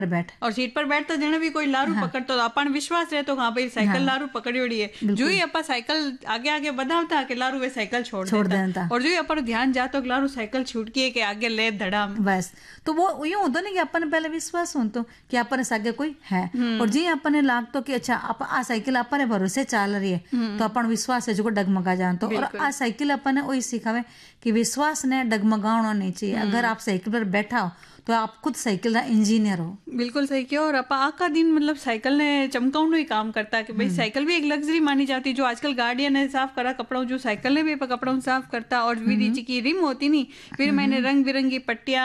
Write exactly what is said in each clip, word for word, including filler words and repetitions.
बैठ और सीट पर बैठ तो जने भी कोई लारू हाँ। पकड़ तो अपन विश्वास रहे तो हाँ भाई साइकिल हाँ। लारू पकड़ी है जो ही अपन साइकिल आगे आगे बढ़ाता कि लारू वे साइकिल छोड़, छोड़ देता, देता। और जो ही अपन ध्यान जाता तो लारू साइकिल छूट के के आगे ले धड़ाम बस। तो वो यूं होता ना कि अपन पहले विश्वास हो तो कि अपन से आगे कोई है, और जी अपन ने लाग तो कि अच्छा आप आ साइकिल अपन भरोसे चल रही है तो अपन विश्वास है जो डगमगा जान तो, और आ साइकिल अपन ने वही सिखावे कि विश्वास ने डगमगाना नहीं चाहिए। अगर आप साइकिल पर बैठा हो तो आप खुद साइकिल का इंजीनियर हो। बिल्कुल सही किया। और अपा आका दिन मतलब साइकिल ने चमकाउन ही काम करता है कि भाई साइकिल भी एक लग्जरी मानी जाती है। जो आजकल गाड़ियां ने साफ करा कपड़ों, जो साइकिल ने भी कपड़ों साफ करता। और विधि की रिम होती नहीं, फिर मैंने रंग बिरंगी पट्टियां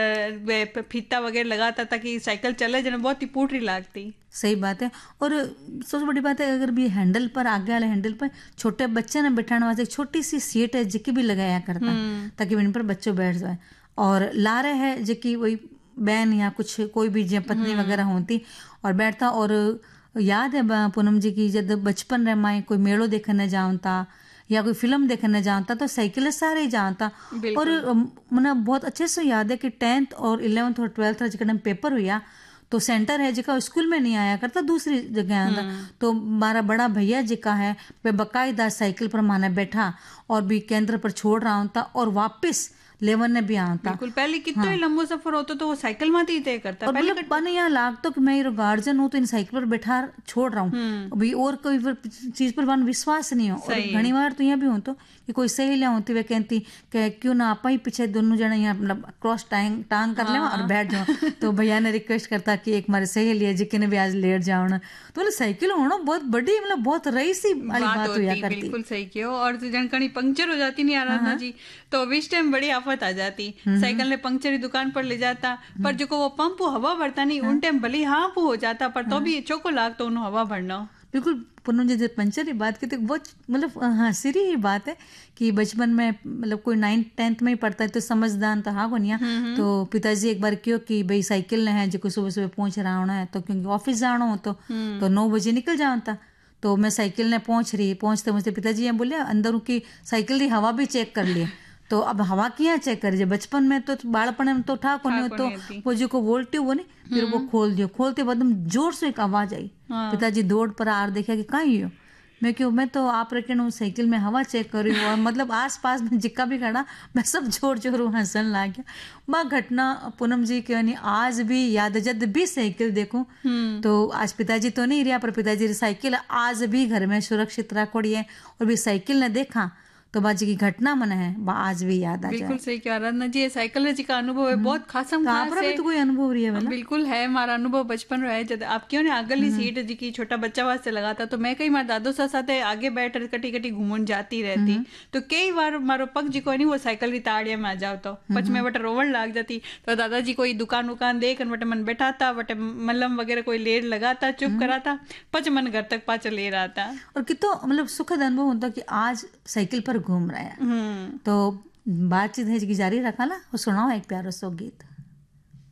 और फीता वगैरह लगाता ताकि साइकिल चले जने बहुत ही पूटरी लागती। सही बात है। और सबसे बड़ी बात है अगर भी हैंडल पर आगे वाले हैंडल पर छोटे बच्चे ने बैठाने वास्ते एक छोटी सी सीट है जिकी भी लगाया करता ताकि इन पर बच्चों बैठ जाए। और लारे है जिकी वही बहन या कुछ कोई भी जो पत्नी वगैरह होती और बैठता। और याद है पूनम जी की जब बचपन रह माए कोई मेड़ो देखने जाता या कोई फिल्म देखने जाता तो साइकिल सारे ही जाता। और मैंने बहुत अच्छे से याद है कि टेंथ और इलेवेंथ और ट्वेल्थ जब पेपर हुआ तो सेंटर है जिका स्कूल में नहीं आया करता, दूसरी जगह आता। तो हमारा बड़ा भैया जी का है वे बकायदा साइकिल पर माने बैठा और भी केंद्र पर छोड़ रहा होता और वापस लेवन ने भी आता। बिल्कुल पहले कितना हाँ। लंबो सफर होता तो वो साइकिल में ही तय करता। और पहले बने यहाँ लाग तो कि मैं गार्जियन हूँ तो इन साइकिल पर बैठा छोड़ रहा हूँ अभी और कोई चीज पर वन विश्वास नहीं हो। और घनी बार तो यहाँ भी हो तो कि कोई सहेलियां होती वे कहती कि क्यों ना आप ही पीछे दोनों जने यहाँ मतलब क्रॉस टांग टांग कर ले और बैठ जाओ। तो भैया ने रिक्वेस्ट करता कि एक हमारे सहेली है जिसने भी आज लेट जाओ ना। तो मतलब साइकिल होना बहुत बड़ी मतलब बहुत रईसी वाली बात हुआ करती। बिल्कुल सही किया। और जनकणी पंक्चर हो जाती नहीं आराधना जी तो विश टाइम बड़ी आफत आ जाती। साइकिल ने पंक्चर दुकान पर ले जाता पर जो वो पंप हवा भरता नहीं उन टाइम भले हाँ हो जाता पर तो भी चौको लाग तो उन्होंने हवा भरना। बिल्कुल पूनम जी जब पंचर की बात की तो बहुत मतलब हाँ सीरी ही बात है कि बचपन में मतलब कोई नाइन्थ टेंथ में ही पढ़ता है तो समझदार तो हाँ बनिया। तो पिताजी एक बार क्यों कि भाई साइकिल ने है जो सुबह सुबह पहुंच रहा होना है तो क्योंकि ऑफिस जाना हो तो, तो नौ बजे निकल जाता। तो मैं साइकिल ने पहुंच रही पहुंचते पहुंचते पिताजी ये बोले अंदर की साइकिल की हवा भी चेक कर लिए। तो अब हवा किया चेक करिए बचपन में तो बालपन में तो ठा को नहीं तो वो जो को बोलती वो नहीं फिर वो खोल दियो खोलते बाद जोर से एक आवाज आई। हाँ। पिताजी दौड़ पर आर देखा कि कहाँ ही हो। मैं क्यों मैं तो आप रखे हूँ साइकिल में हवा चेक कर रही हूँ और मतलब आस पास में जिक्का भी खड़ा मैं सब जोर जोर हंसन ला गया। माँ घटना पूनम जी के नहीं आज भी याद जब भी साइकिल देखूं तो आज पिताजी तो नहीं रहा पर पिताजी साइकिल आज भी घर में सुरक्षित रखोड़ी है। और भी साइकिल ने देखा तो बाजी की घटना मन है आज भी याद आ जाए। बिल्कुल सही कह रहा जी साइकिल जी का अनुभव है बहुत खासम खास है। तो कोई अनुभव रही है वाला? बिल्कुल है हमारा अनुभव बचपन रहा है जब आप क्यों ने अगली सीट जी की छोटा बच्चा वास्ते लगाता तो मैं कई बार दादो साथ साथ आगे बैठ कटी कटी घूमन जाती रहती। तो कई बार मारो पग जी को नहीं वो साइकिल की ताड़िया में आ जाओ तो पच में बटे रोवण लाग जाती। तो दादाजी कोई दुकान उकान देख बटे मन बैठाता बटे मल्लम वगैरह कोई लेर लगाता चुप कराता पच मन घर तक पाचा ले रहा था। और कितो मतलब सुखद अनुभव होता कि आज साइकिल पर घूम रहा है। तो बातचीत है जारी रखा ना वो सुनाओ एक प्यारा सो गीत।